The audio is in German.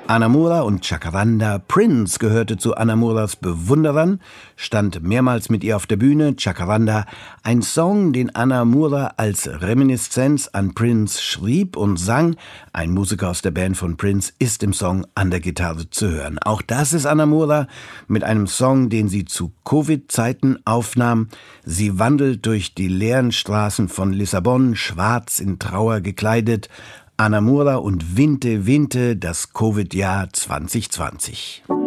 Ana Mura und Chacaranda. Prince gehörte zu Ana Muras Bewunderern, stand mehrmals mit ihr auf der Bühne. Chacaranda, ein Song, den Ana Mura als Reminiszenz an Prince schrieb und sang. Ein Musiker aus der Band von Prince ist im Song an der Gitarre zu hören. Auch das ist Ana Mura mit einem Song, den sie zu Covid-Zeiten aufnahm. Sie wandelt durch die leeren Straßen von Lissabon, schwarz in Trauer gekleidet. Ana Mura und Vinte Vinte, das Covid-Jahr 2020.